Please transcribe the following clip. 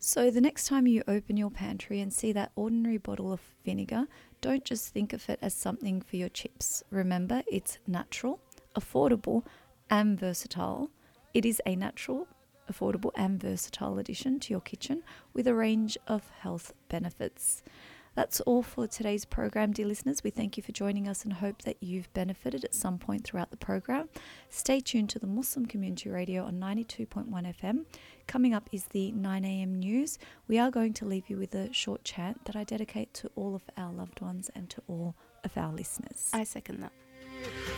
So the next time you open your pantry and see that ordinary bottle of vinegar, don't just think of it as something for your chips. Remember, it's natural, affordable, and versatile. It is a natural, affordable, and versatile addition to your kitchen with a range of health benefits. That's all for today's program, dear listeners. We thank you for joining us and hope that you've benefited at some point throughout the program. Stay tuned to the Muslim Community Radio on 92.1 FM. Coming up is the 9 a.m. news. We are going to leave you with a short chant that I dedicate to all of our loved ones and to all of our listeners. I second that.